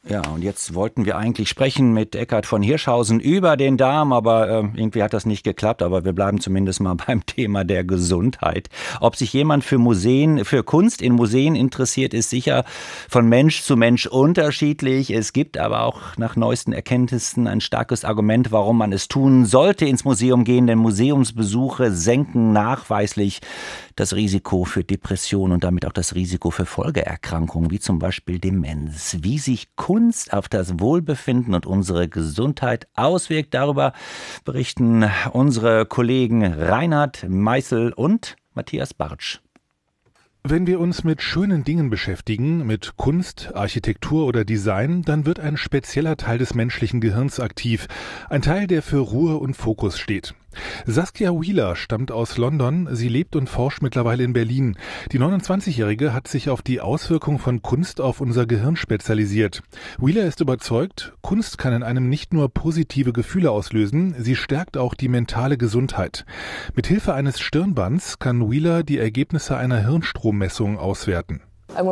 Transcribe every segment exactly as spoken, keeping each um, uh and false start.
Ja, und jetzt wollten wir eigentlich sprechen mit Eckhard von Hirschhausen über den Darm, aber äh, irgendwie hat das nicht geklappt. Aber wir bleiben zumindest mal beim Thema der Gesundheit. Ob sich jemand für Museen, für Kunst in Museen interessiert, ist sicher von Mensch zu Mensch unterschiedlich. Es gibt aber auch nach neuesten Erkenntnissen ein starkes Argument, warum man es tun sollte, ins Museum gehen. Denn Museumsbesuche senken nachweislich das Risiko für Depressionen und damit auch das Risiko für Folgeerkrankungen, wie zum Beispiel Demenz. Wie sich Kunst auf das Wohlbefinden und unsere Gesundheit auswirkt, darüber berichten unsere Kollegen Reinhard Meißel und Matthias Bartsch. Wenn wir uns mit schönen Dingen beschäftigen, mit Kunst, Architektur oder Design, dann wird ein spezieller Teil des menschlichen Gehirns aktiv, ein Teil, der für Ruhe und Fokus steht. Saskia Wheeler stammt aus London, sie lebt und forscht mittlerweile in Berlin. Die neunundzwanzigjährige hat sich auf die Auswirkung von Kunst auf unser Gehirn spezialisiert. Wheeler ist überzeugt, Kunst kann in einem nicht nur positive Gefühle auslösen, sie stärkt auch die mentale Gesundheit. Mit Hilfe eines Stirnbands kann Wheeler die Ergebnisse einer Hirnstrommessung auswerten.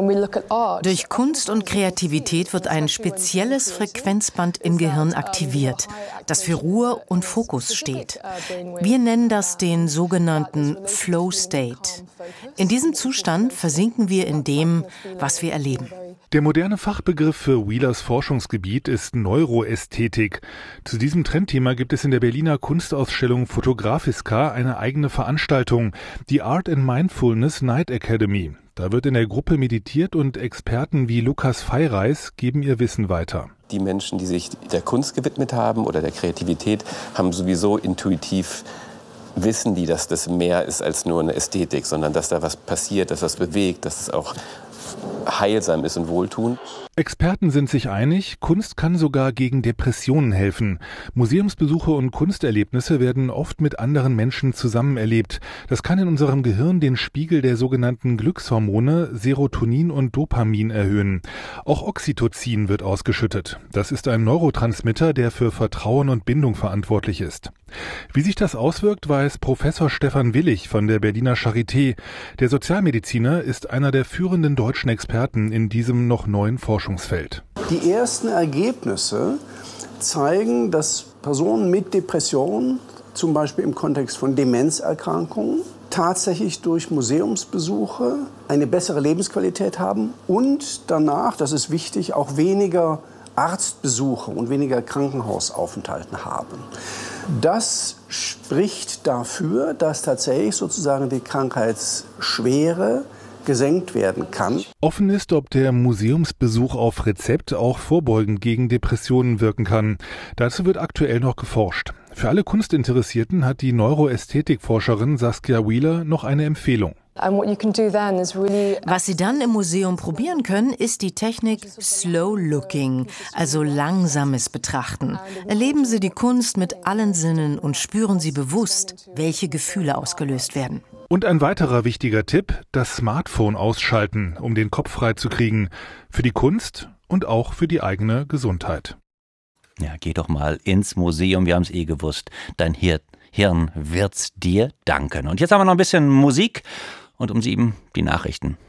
Durch Kunst und Kreativität wird ein spezielles Frequenzband im Gehirn aktiviert, das für Ruhe und Fokus steht. Wir nennen das den sogenannten Flow State. In diesem Zustand versinken wir in dem, was wir erleben. Der moderne Fachbegriff für Wheelers Forschungsgebiet ist Neuroästhetik. Zu diesem Trendthema gibt es in der Berliner Kunstausstellung Photographiska eine eigene Veranstaltung, die Art and Mindfulness Night Academy. Da wird in der Gruppe meditiert und Experten wie Lukas Feireis geben ihr Wissen weiter. Die Menschen, die sich der Kunst gewidmet haben oder der Kreativität, haben sowieso intuitiv wissen die, dass das mehr ist als nur eine Ästhetik, sondern dass da was passiert, dass was bewegt, dass es auch heilsam ist und wohltuend. Experten sind sich einig, Kunst kann sogar gegen Depressionen helfen. Museumsbesuche und Kunsterlebnisse werden oft mit anderen Menschen zusammen erlebt. Das kann in unserem Gehirn den Spiegel der sogenannten Glückshormone Serotonin und Dopamin erhöhen. Auch Oxytocin wird ausgeschüttet. Das ist ein Neurotransmitter, der für Vertrauen und Bindung verantwortlich ist. Wie sich das auswirkt, weiß Professor Stefan Willig von der Berliner Charité. Der Sozialmediziner ist einer der führenden deutschen Experten in diesem noch neuen Forschungsfeld. Die ersten Ergebnisse zeigen, dass Personen mit Depressionen, zum Beispiel im Kontext von Demenzerkrankungen, tatsächlich durch Museumsbesuche eine bessere Lebensqualität haben und danach, das ist wichtig, auch weniger Arztbesuche und weniger Krankenhausaufenthalte haben. Das spricht dafür, dass tatsächlich sozusagen die Krankheitsschwere gesenkt werden kann. Offen ist, ob der Museumsbesuch auf Rezept auch vorbeugend gegen Depressionen wirken kann. Dazu wird aktuell noch geforscht. Für alle Kunstinteressierten hat die Neuroästhetikforscherin Saskia Wheeler noch eine Empfehlung. Was Sie dann im Museum probieren können, ist die Technik Slow Looking, also langsames Betrachten. Erleben Sie die Kunst mit allen Sinnen und spüren Sie bewusst, welche Gefühle ausgelöst werden. Und ein weiterer wichtiger Tipp, das Smartphone ausschalten, um den Kopf frei zu kriegen. Für die Kunst und auch für die eigene Gesundheit. Ja, geh doch mal ins Museum, wir haben es eh gewusst. Dein Hir- Hirn wird's dir danken. Und jetzt haben wir noch ein bisschen Musik und um sieben die Nachrichten.